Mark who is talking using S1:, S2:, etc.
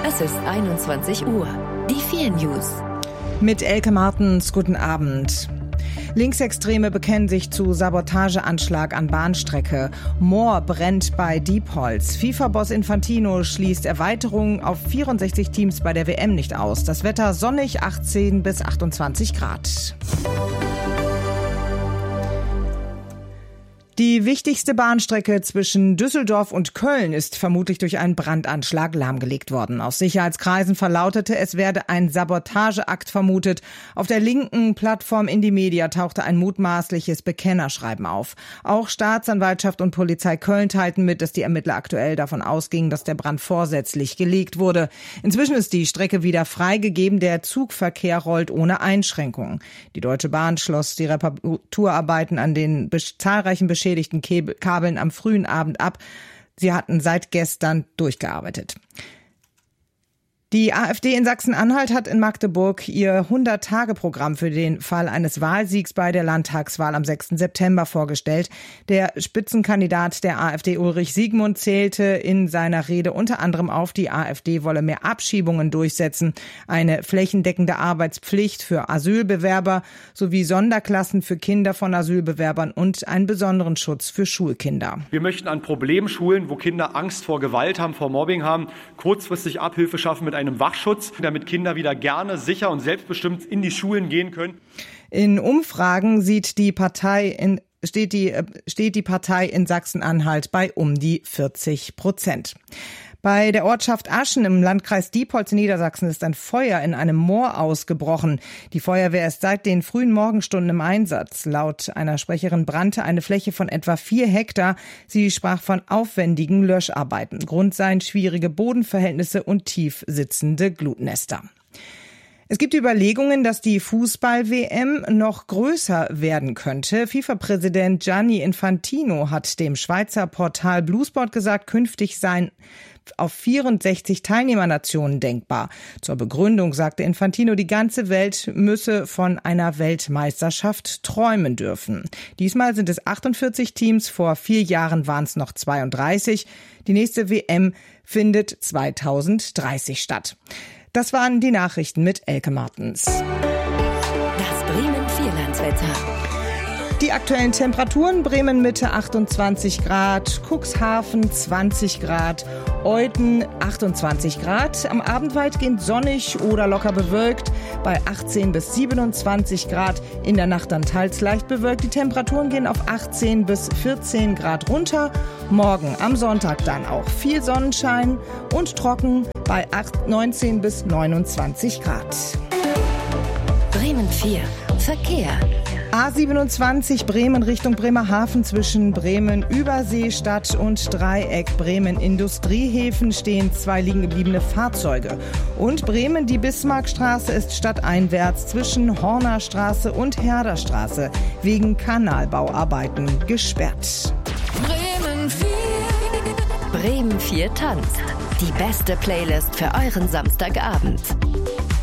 S1: Es ist 21 Uhr. Die 4 News.
S2: Mit Elke Martens, guten Abend. Linksextreme bekennen sich zu Sabotageanschlag an Bahnstrecke. Moor brennt bei Diepholz. FIFA-Boss Infantino schließt Erweiterung auf 64 Teams bei der WM nicht aus. Das Wetter sonnig, 18 bis 28 Grad. Die wichtigste Bahnstrecke zwischen Düsseldorf und Köln ist vermutlich durch einen Brandanschlag lahmgelegt worden. Aus Sicherheitskreisen verlautete, es werde ein Sabotageakt vermutet. Auf der linken Plattform Indymedia tauchte ein mutmaßliches Bekennerschreiben auf. Auch Staatsanwaltschaft und Polizei Köln teilten mit, dass die Ermittler aktuell davon ausgingen, dass der Brand vorsätzlich gelegt wurde. Inzwischen ist die Strecke wieder freigegeben. Der Zugverkehr rollt ohne Einschränkungen. Die Deutsche Bahn schloss die Reparaturarbeiten an den zahlreichen beschädigten Kabeln am frühen Abend ab. Sie hatten seit gestern durchgearbeitet. Die AfD in Sachsen-Anhalt hat in Magdeburg ihr 100-Tage-Programm für den Fall eines Wahlsiegs bei der Landtagswahl am 6. September vorgestellt. Der Spitzenkandidat der AfD, Ulrich Siegmund, zählte in seiner Rede unter anderem auf, die AfD wolle mehr Abschiebungen durchsetzen, eine flächendeckende Arbeitspflicht für Asylbewerber sowie Sonderklassen für Kinder von Asylbewerbern und einen besonderen Schutz für Schulkinder.
S3: Wir möchten an Problemschulen, wo Kinder Angst vor Gewalt haben, vor Mobbing haben, kurzfristig Abhilfe schaffen mit einem Wachschutz, damit Kinder wieder gerne, sicher und selbstbestimmt in die Schulen gehen können.
S2: In Umfragen steht die Partei in Sachsen-Anhalt bei um die 40%. Bei der Ortschaft Aschen im Landkreis Diepholz in Niedersachsen ist ein Feuer in einem Moor ausgebrochen. Die Feuerwehr ist seit den frühen Morgenstunden im Einsatz. Laut einer Sprecherin brannte eine Fläche von etwa 4 Hektar. Sie sprach von aufwendigen Löscharbeiten. Grund seien schwierige Bodenverhältnisse und tief sitzende Glutnester. Es gibt Überlegungen, dass die Fußball-WM noch größer werden könnte. FIFA-Präsident Gianni Infantino hat dem Schweizer Portal Bluesport gesagt, künftig seien auf 64 Teilnehmernationen denkbar. Zur Begründung sagte Infantino, die ganze Welt müsse von einer Weltmeisterschaft träumen dürfen. Diesmal sind es 48 Teams, vor 4 Jahren waren es noch 32. Die nächste WM findet 2030 statt. Das waren die Nachrichten mit Elke Martens.
S1: Das Bremen Vierlandswetter.
S2: Die aktuellen Temperaturen: Bremen Mitte 28 Grad, Cuxhaven 20 Grad, Euthen 28 Grad. Am Abend weitgehend sonnig oder locker bewölkt bei 18 bis 27 Grad. In der Nacht dann teils leicht bewölkt. Die Temperaturen gehen auf 18 bis 14 Grad runter. Morgen am Sonntag dann auch viel Sonnenschein und trocken bei 19 bis 29 Grad.
S1: Bremen 4. Verkehr.
S2: A27 Bremen Richtung Bremerhaven zwischen Bremen Überseestadt und Dreieck Bremen Industriehäfen stehen 2 liegen gebliebene Fahrzeuge. Und Bremen, die Bismarckstraße ist stadteinwärts zwischen Hornerstraße und Herderstraße wegen Kanalbauarbeiten gesperrt.
S1: Bremen 4. Bremen 4 tanzt. Die beste Playlist für euren Samstagabend.